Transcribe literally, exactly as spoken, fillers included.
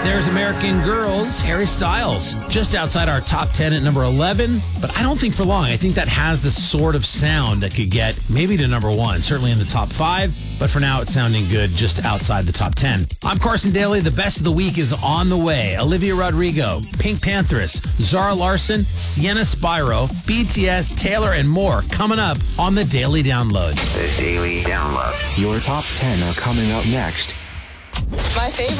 There's American Girls, Harry Styles, just outside our top ten at number eleven. But I don't think for long. I think that has the sort of sound that could get maybe to number one, certainly in the top five. But for now, it's sounding good just outside the top ten. I'm Carson Daly. The best of the week is on the way. Olivia Rodrigo, Pink Panthers, Zara Larson, Sienna Spyro, B T S, Taylor, and more coming up on the Daily Download. The Daily Download. Your top ten are coming up next. My favorite.